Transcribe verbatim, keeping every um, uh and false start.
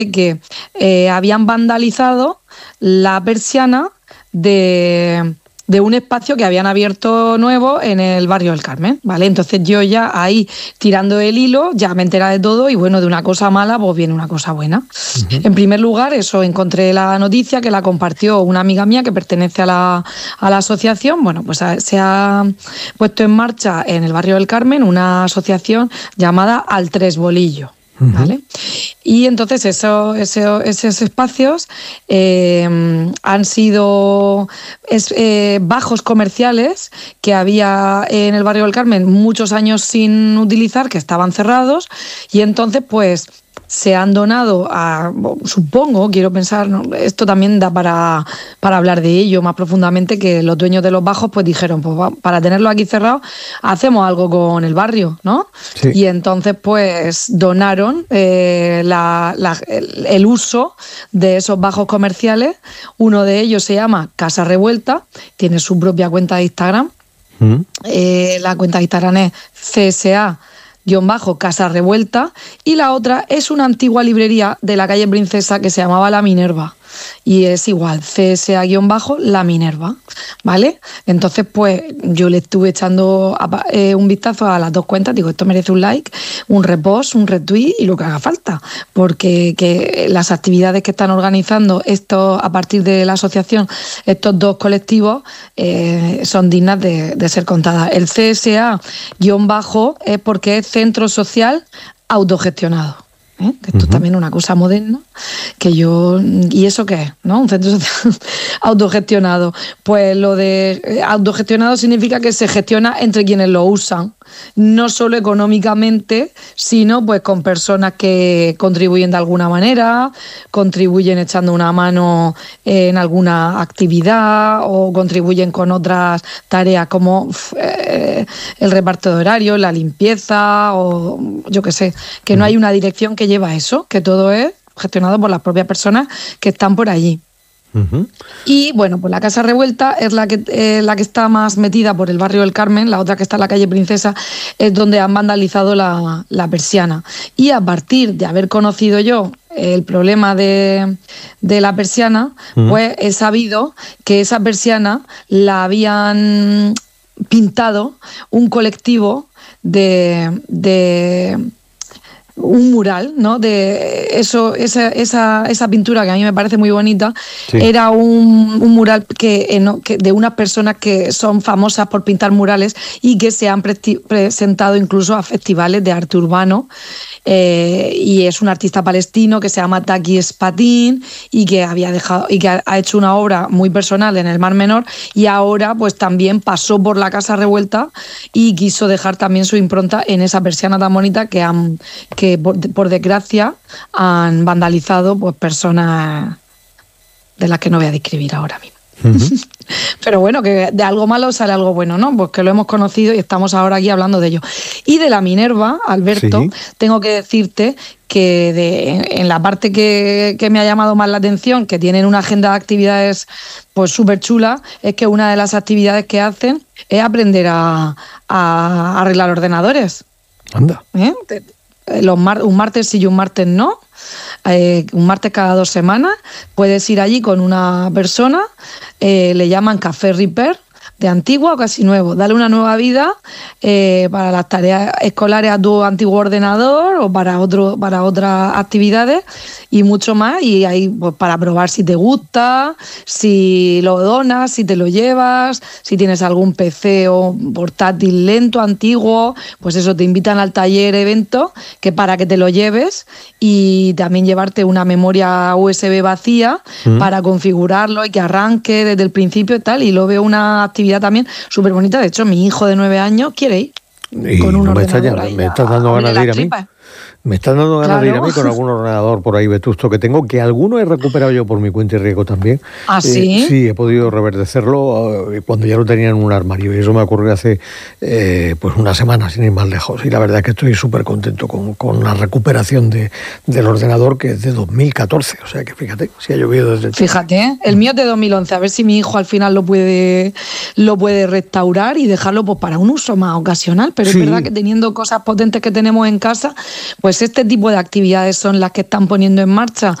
que eh, habían vandalizado la persiana de, de un espacio que habían abierto nuevo en el barrio del Carmen, ¿vale? Entonces yo ya ahí, tirando el hilo, ya me entera de todo y bueno, de una cosa mala pues viene una cosa buena. Uh-huh. En primer lugar, eso, encontré la noticia que la compartió una amiga mía que pertenece a la, a la asociación. Bueno, pues se ha puesto en marcha en el barrio del Carmen una asociación llamada Al Tres Bolillo. ¿Vale? Y entonces eso, eso, esos espacios eh, han sido es, eh, bajos comerciales que había en el barrio del Carmen muchos años sin utilizar, que estaban cerrados, y entonces pues se han donado a, supongo, quiero pensar, ¿no? Esto también da para, para hablar de ello más profundamente, que los dueños de los bajos pues dijeron, pues para tenerlo aquí cerrado, hacemos algo con el barrio, ¿no? Sí. Y entonces pues donaron eh, la, la, el, el uso de esos bajos comerciales. Uno de ellos se llama Casa Revuelta, tiene su propia cuenta de Instagram. ¿Mm? Eh, la cuenta de Instagram es C S A guión bajo Casa Revuelta, y la otra es una antigua librería de la calle Princesa que se llamaba La Minerva, y es igual, C S A guión bajo La Minerva, ¿vale? Entonces pues yo le estuve echando eh, un vistazo a las dos cuentas, digo, esto merece un like, un repost, un retweet y lo que haga falta, porque que las actividades que están organizando esto a partir de la asociación, estos dos colectivos, eh, son dignas de, de ser contadas. El C S A guión bajo es porque es Centro Social Autogestionado. ¿Eh? Esto uh-huh. también es una cosa moderna que yo... ¿Y eso qué es? ¿No? Un centro social autogestionado. Pues lo de autogestionado significa que se gestiona entre quienes lo usan, no solo económicamente, sino pues con personas que contribuyen de alguna manera, contribuyen echando una mano en alguna actividad o contribuyen con otras tareas como eh, el reparto de horarios, la limpieza o yo qué sé, que no hay una dirección que lleva eso, que todo es gestionado por las propias personas que están por allí. Uh-huh. Y bueno, pues la Casa Revuelta es la que, eh, la que está más metida por el barrio del Carmen, la otra que está en la calle Princesa es donde han vandalizado la, la persiana. Y a partir de haber conocido yo el problema de, de la persiana, uh-huh. pues he sabido que esa persiana la habían pintado un colectivo de... de un mural, ¿no? De eso, esa, esa, esa pintura que a mí me parece muy bonita, sí. Era un, un mural que, eh, no, que de unas personas que son famosas por pintar murales y que se han pre- presentado incluso a festivales de arte urbano. Eh, y es un artista palestino que se llama Taki Spatin y que había dejado y que ha, ha hecho una obra muy personal en el Mar Menor, y ahora pues también pasó por la Casa Revuelta y quiso dejar también su impronta en esa persiana tan bonita que han que por, por desgracia han vandalizado pues personas de las que no voy a describir ahora mismo. Uh-huh. Pero bueno, que de algo malo sale algo bueno, ¿no? Pues que lo hemos conocido y estamos ahora aquí hablando de ello. Y de la Minerva, Alberto, sí. Tengo que decirte que de, en la parte que, que me ha llamado más la atención, que tienen una agenda de actividades pues súper chula, es que una de las actividades que hacen es aprender a, a arreglar ordenadores. Anda. ¿Eh? Los mar, un martes sí y un martes no. Eh, un martes cada dos semanas puedes ir allí con una persona, eh, le llaman Café Repair, de antiguo o casi nuevo, dale una nueva vida eh, para las tareas escolares a tu antiguo ordenador o para otro, para otras actividades y mucho más, y ahí pues para probar si te gusta, si lo donas, si te lo llevas, si tienes algún P C o portátil lento, antiguo, pues eso, te invitan al taller evento que para que te lo lleves y también llevarte una memoria U S B vacía mm. para configurarlo y que arranque desde el principio y tal, y lo veo una actividad también súper bonita. De hecho, mi hijo de nueve años quiere ir y con un no me ordenador está, ahí me estás dando ganas de ir a mí. Me están dando ganas claro. de ir a mí con algún ordenador por ahí vetusto que tengo, que alguno he recuperado yo por mi cuenta y riesgo también. ¿Ah, sí? Eh, sí, he podido reverdecerlo eh, cuando ya lo tenía en un armario, y eso me ocurrió hace eh, pues una semana, sin ir más lejos. Y la verdad es que estoy súper contento con, con la recuperación de, del ordenador, que es de dos mil catorce. O sea que fíjate, si ha llovido desde... Fíjate, ¿eh? El mío es de dos mil once. A ver si mi hijo al final lo puede, lo puede restaurar y dejarlo pues para un uso más ocasional. Pero sí. Es verdad que teniendo cosas potentes que tenemos en casa, pues Pues este tipo de actividades son las que están poniendo en marcha